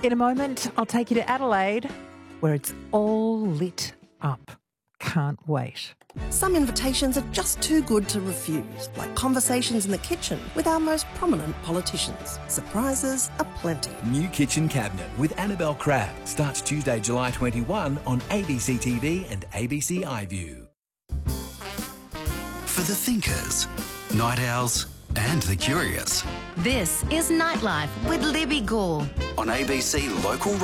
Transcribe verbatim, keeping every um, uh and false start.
In a moment, I'll take you to Adelaide, where it's all lit up. Can't wait. Some invitations are just too good to refuse, like conversations in the kitchen with our most prominent politicians. Surprises aplenty. New Kitchen Cabinet with Annabelle Crabb starts Tuesday, July twenty-first on A B C T V and A B C iView. For the thinkers, night owls and the curious. This is Nightlife with Libby Gore. On A B C Local